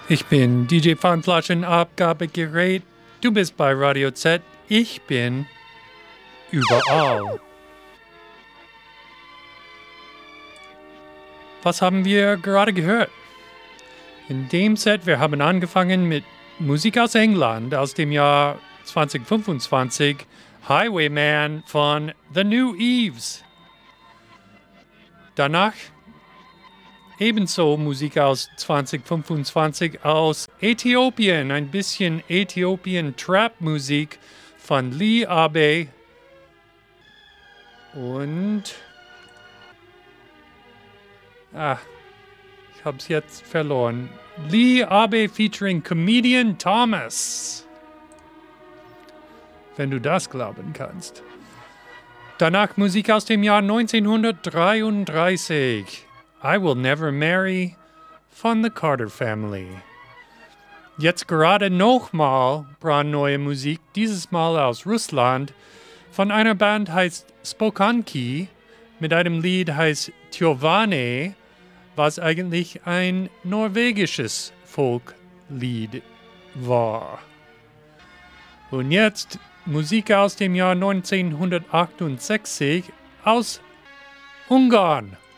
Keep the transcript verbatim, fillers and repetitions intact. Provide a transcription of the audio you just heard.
Ich bin D J Pfandflaschen Abgabegerät. Du bist bei Radio Z. Ich bin überall. Was haben wir gerade gehört? In dem Set, wir haben angefangen mit Musik aus England aus dem Jahr zwanzig fünfundzwanzig, Highwayman von The New Eves. Danach ebenso Musik aus zwanzig fünfundzwanzig aus Äthiopien, ein bisschen Äthiopien-Trap-Musik von Lee Abe und ah, ich hab's jetzt verloren. Lee Abe featuring Comedian Thomas. Wenn du das glauben kannst. Danach Musik aus dem Jahr neunzehnhundertdreiunddreißig. I Will Never Marry von The Carter Family. Jetzt gerade nochmal brandneue Musik, dieses Mal aus Russland, von einer Band heißt Spokanki, mit einem Lied heißt Tjovane, was eigentlich ein norwegisches Folklied war. Und jetzt Musik aus dem Jahr neunzehnhundertachtundsechzig aus Ungarn.